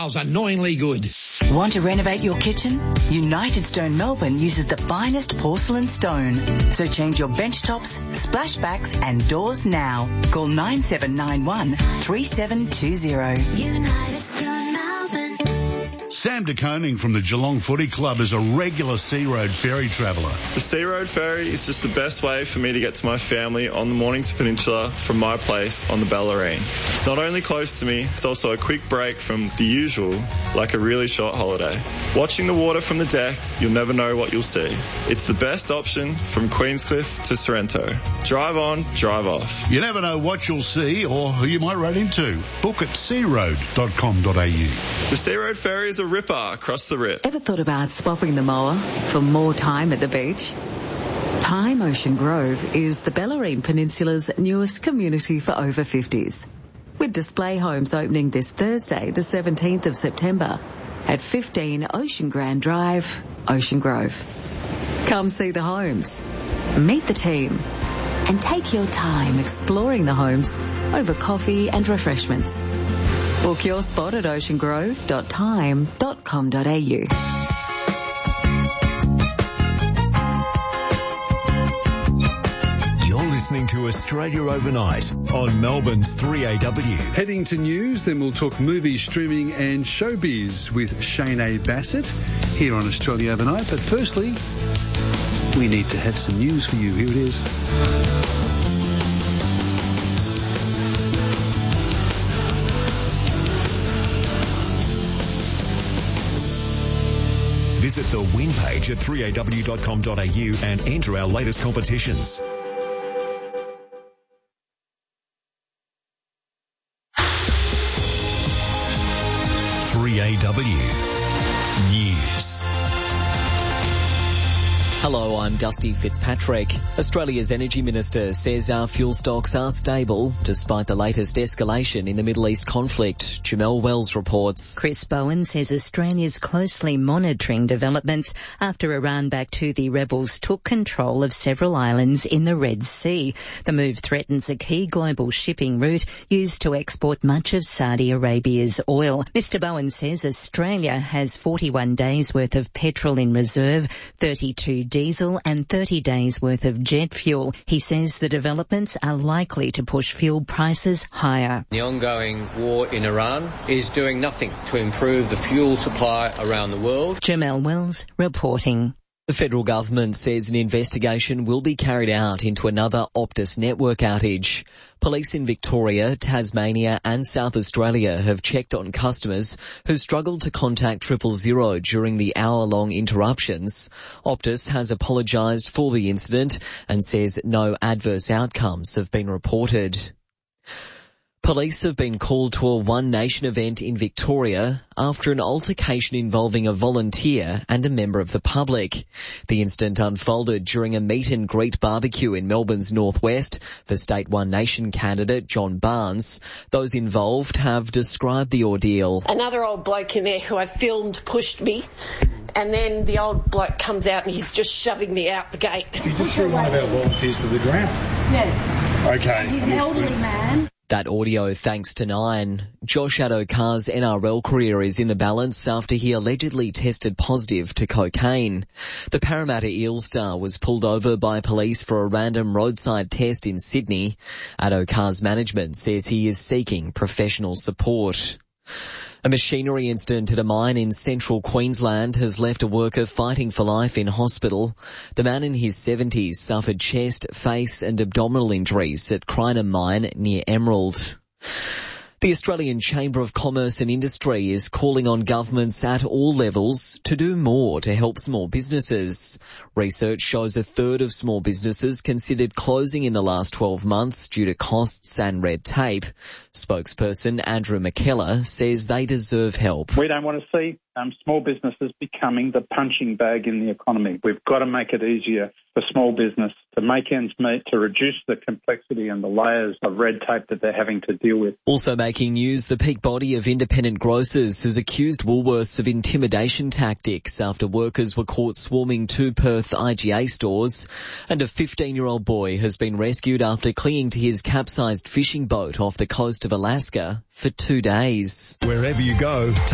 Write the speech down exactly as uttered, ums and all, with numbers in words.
Annoyingly good. Want to renovate your kitchen? United Stone Melbourne uses the finest porcelain stone. So change your bench tops, splashbacks and doors now. Call nine seven nine one, three seven two zero. United Stone Melbourne. Sam de Koning from the Geelong Footy Club is a regular Sea Road Ferry traveller. The Sea Road Ferry is just the best way for me to get to my family on the Mornington Peninsula from my place on the Bellarine. It's not only close to me, it's also a quick break from the usual, like a really short holiday. Watching the water from the deck, you'll never know what you'll see. It's the best option from Queenscliff to Sorrento. Drive on, drive off. You never know what you'll see or who you might run into. Book at sea road dot com dot a u. The Sea Road Ferry is a ripper across the rip. Ever thought about swapping the mower for more time at the beach? Time Ocean Grove is the Bellarine Peninsula's newest community for over fifties. With display homes opening this Thursday, the seventeenth of September, at fifteen Ocean Grand Drive, Ocean Grove. Come see the homes, meet the team, and take your time exploring the homes over coffee and refreshments. Book your spot at ocean grove dot time dot com dot a u. You're listening to Australia Overnight on Melbourne's three A W. Heading to news, then we'll talk movies, streaming and showbiz with Shane A. Bassett here on Australia Overnight. But firstly, we need to have some news for you. Here it is. Visit the win page at three a w dot com dot a u and enter our latest competitions. three A W News. Hello, I'm Dusty Fitzpatrick. Australia's Energy Minister says our fuel stocks are stable despite the latest escalation in the Middle East conflict. Jamelle Wells reports. Chris Bowen says Australia's closely monitoring developments after Iran-backed Houthi rebels took control of several islands in the Red Sea. The move threatens a key global shipping route used to export much of Saudi Arabia's oil. Mister Bowen says Australia has forty-one days worth of petrol in reserve, thirty-two diesel and thirty days worth of jet fuel. He says the developments are likely to push fuel prices higher. The ongoing war in Iran is doing nothing to improve the fuel supply around the world. Jamelle Wells reporting. The federal government says an investigation will be carried out into another Optus network outage. Police in Victoria, Tasmania and South Australia have checked on customers who struggled to contact triple zero during the hour-long interruptions. Optus has apologised for the incident and says no adverse outcomes have been reported. Police have been called to a One Nation event in Victoria after an altercation involving a volunteer and a member of the public. The incident unfolded during a meet and greet barbecue in Melbourne's northwest for State One Nation candidate John Barnes. Those involved have described the ordeal. Another old bloke in there who I filmed pushed me, and then the old bloke comes out and he's just shoving me out the gate. You just threw one of our volunteers to the ground? Yeah. Okay. He's an elderly man. That audio thanks to Nine. Josh Addo-Carr's N R L career is in the balance after he allegedly tested positive to cocaine. The Parramatta Eels star was pulled over by police for a random roadside test in Sydney. Addo-Carr's management says he is seeking professional support. A machinery incident at a mine in central Queensland has left a worker fighting for life in hospital. The man in his seventies suffered chest, face and abdominal injuries at Crinum Mine near Emerald. The Australian Chamber of Commerce and Industry is calling on governments at all levels to do more to help small businesses. Research shows a third of small businesses considered closing in the last twelve months due to costs and red tape. Spokesperson Andrew McKellar says they deserve help. We don't want to see um, small businesses becoming the punching bag in the economy. We've got to make it easier for small business to make ends meet, to reduce the complexity and the layers of red tape that they're having to deal with. Also making news, the peak body of independent grocers has accused Woolworths of intimidation tactics after workers were caught swarming two Perth I G A stores. And a fifteen-year-old boy has been rescued after clinging to his capsized fishing boat off the coast of Alaska for two days. Wherever you go,